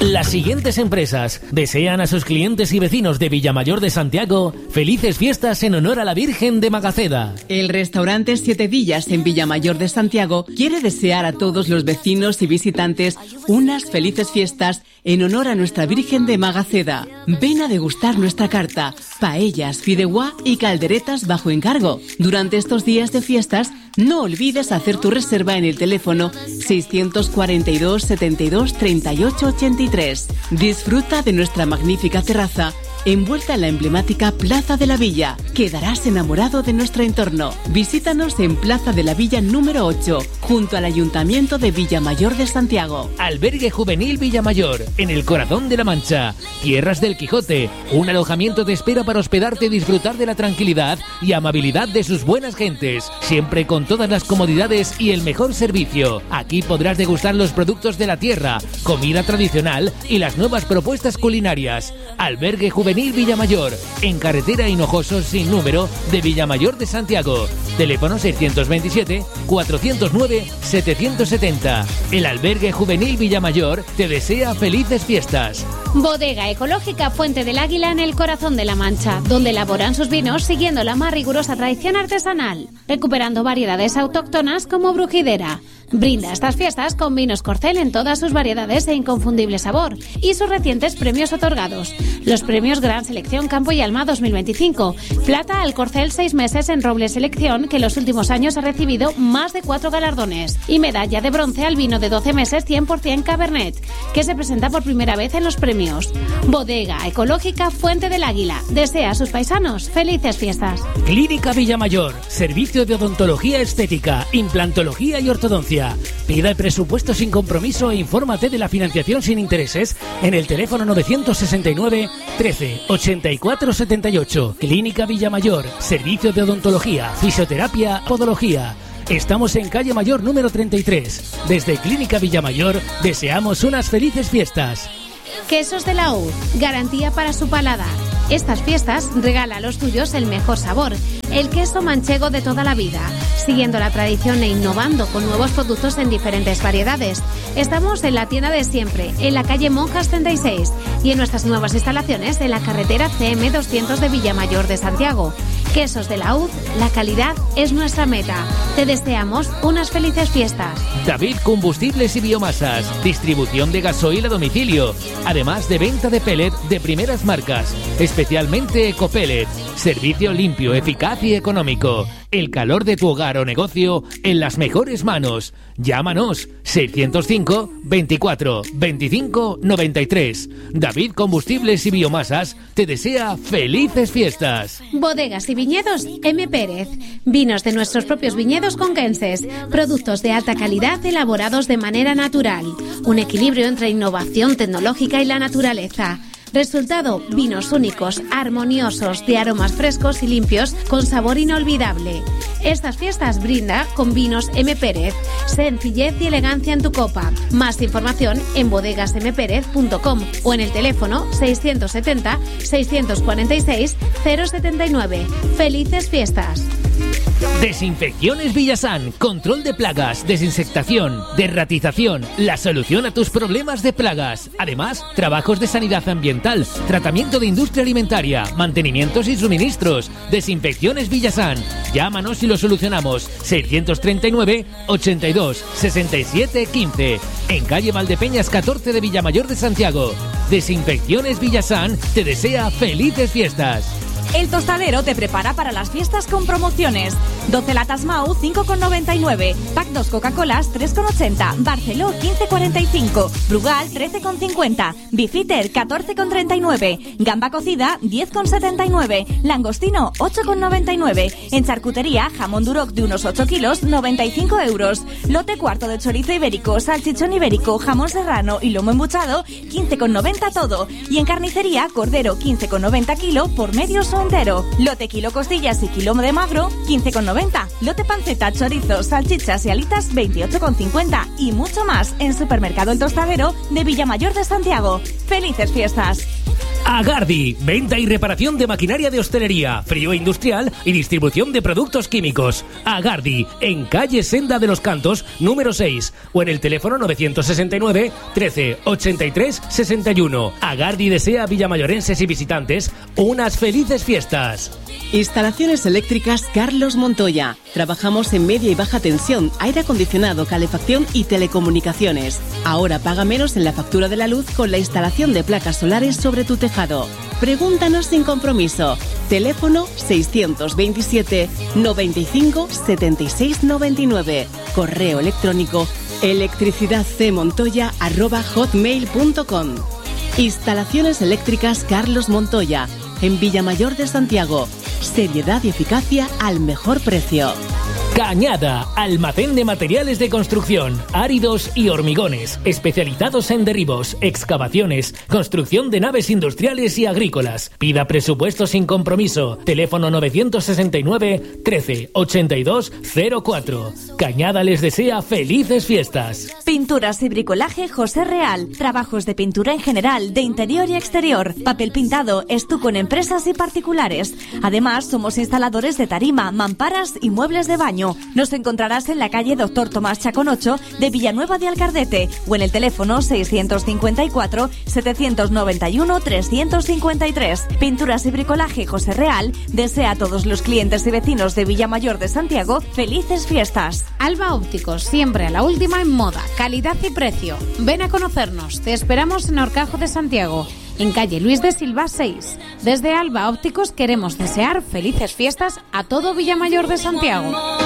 Las siguientes empresas desean a sus clientes y vecinos de Villamayor de Santiago felices fiestas en honor a la Virgen de Magaceda. El restaurante Siete Villas en Villamayor de Santiago quiere desear a todos los vecinos y visitantes unas felices fiestas en honor a nuestra Virgen de Magaceda. Ven a degustar nuestra carta, paellas, fideuá y calderetas bajo encargo. Durante estos días de fiestas, no olvides hacer tu reserva en el teléfono 642 72 38 83. Disfruta de nuestra magnífica terraza envuelta en la emblemática Plaza de la Villa. Quedarás enamorado de nuestro entorno. Visítanos en Plaza de la Villa número 8, junto al Ayuntamiento de Villamayor de Santiago. Albergue Juvenil Villamayor, en el corazón de la Mancha. Tierras del Quijote, un alojamiento de espera para hospedarte y disfrutar de la tranquilidad y amabilidad de sus buenas gentes, siempre con todas las comodidades y el mejor servicio. Aquí podrás degustar los productos de la tierra, comida tradicional y las nuevas propuestas culinarias. Albergue Juvenil Villamayor, en carretera Hinojosos sin número de Villamayor de Santiago. Teléfono 627 409 770. El Albergue Juvenil Villamayor te desea felices fiestas. Bodega Ecológica Fuente del Águila en el corazón de la Mancha, donde elaboran sus vinos siguiendo la más rigurosa tradición artesanal, recuperando variedades autóctonas como Brujidera. Brinda estas fiestas con vinos Corcel en todas sus variedades e inconfundible sabor y sus recientes premios otorgados. Los premios Gran Selección Campo y Alma 2025. Plata al Corcel 6 meses en Roble Selección, que en los últimos años ha recibido más de 4 galardones. Y medalla de bronce al vino de 12 meses 100% Cabernet, que se presenta por primera vez en los premios. Bodega Ecológica Fuente del Águila desea a sus paisanos felices fiestas. Clínica Villamayor, servicio de odontología estética, implantología y ortodoncia. Pida el presupuesto sin compromiso e infórmate de la financiación sin intereses en el teléfono 969 13 84 78. Clínica Villamayor, servicio de odontología, fisioterapia, podología. Estamos en calle Mayor número 33. Desde Clínica Villamayor deseamos unas felices fiestas. Quesos de la U, garantía para su paladar. Estas fiestas regala a los tuyos el mejor sabor, el queso manchego de toda la vida, siguiendo la tradición e innovando con nuevos productos en diferentes variedades. Estamos en la tienda de siempre, en la calle Monjas 36 y en nuestras nuevas instalaciones en la carretera CM 200 de Villamayor de Santiago. Quesos de la UD, la calidad es nuestra meta. Te deseamos unas felices fiestas. David Combustibles y Biomasas, distribución de gasoil a domicilio, además de venta de pellet de primeras marcas, especialmente Ecopellet. Servicio limpio, eficaz y económico. El calor de tu hogar o negocio en las mejores manos. Llámanos 605 24 25 93. David Combustibles y Biomasas te desea felices fiestas. Bodegas y viñedos M. Pérez. Vinos de nuestros propios viñedos conquenses. Productos de alta calidad elaborados de manera natural. Un equilibrio entre innovación tecnológica y la naturaleza. Resultado, vinos únicos, armoniosos, de aromas frescos y limpios, con sabor inolvidable. Estas fiestas brinda con vinos M. Pérez. Sencillez y elegancia en tu copa. Más información en bodegasmpérez.com o en el teléfono 670 646 079. ¡Felices fiestas! Desinfecciones Villasan, control de plagas, desinsectación, derratización, la solución a tus problemas de plagas. Además, trabajos de sanidad ambiental, tratamiento de industria alimentaria, mantenimientos y suministros. Desinfecciones Villasan. Llámanos y lo solucionamos. 639 82 67 15. En calle Valdepeñas 14 de Villamayor de Santiago. Desinfecciones Villasan te desea felices fiestas. El Tostadero te prepara para las fiestas con promociones. 12 latas Mau, 5,99. Pack 2 Coca-Colas, 3,80. Barceló, 15,45. Brugal, 13,50. Beefeater, 14,39. Gamba cocida, 10,79. Langostino, 8,99. En charcutería, jamón duroc de unos 8 kilos, 95 euros. Lote cuarto de chorizo ibérico, salchichón ibérico, jamón serrano y lomo embuchado, 15,90 todo. Y en carnicería, cordero, 15,90 kilo por medio entero. Lote kilo costillas y kilo de magro, 15,90. Lote panceta, chorizos, salchichas y alitas, 28,50. Y mucho más en Supermercado El Tostadero de Villamayor de Santiago. ¡Felices fiestas! Agardi, venta y reparación de maquinaria de hostelería, frío industrial y distribución de productos químicos. Agardi, en calle Senda de los Cantos, número 6, o en el teléfono 969 13 83 61. Agardi desea a villamayorenses y visitantes unas felices fiestas. Instalaciones eléctricas Carlos Montoya. Trabajamos en media y baja tensión, aire acondicionado, calefacción y telecomunicaciones. Ahora paga menos en la factura de la luz con la instalación de placas solares sobre tu tejado. Pregúntanos sin compromiso. Teléfono 627 95 76 99. Correo electrónico electricidadcmontoya@hotmail.com. Instalaciones eléctricas Carlos Montoya, en Villamayor de Santiago. Seriedad y eficacia al mejor precio. Cañada, almacén de materiales de construcción, áridos y hormigones, especializados en derribos, excavaciones, construcción de naves industriales y agrícolas. Pida presupuesto sin compromiso. Teléfono 969 13 82 04. Cañada les desea felices fiestas. Pinturas y bricolaje José Real. Trabajos de pintura en general, de interior y exterior. Papel pintado, estuco en empresas y particulares. Además, somos instaladores de tarima, mamparas y muebles de baño. Nos encontrarás en la calle Doctor Tomás Chacón 8 de Villanueva de Alcardete o en el teléfono 654 791 353. Pinturas y bricolaje José Real desea a todos los clientes y vecinos de Villamayor de Santiago felices fiestas. Alba Ópticos, siempre a la última en moda, calidad y precio. Ven a conocernos, te esperamos en Horcajo de Santiago, en calle Luis de Silva 6. Desde Alba Ópticos queremos desear felices fiestas a todo Villamayor de Santiago.